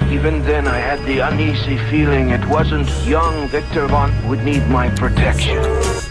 Even then, I had the uneasy feeling it wasn't young Victor Von would need my protection.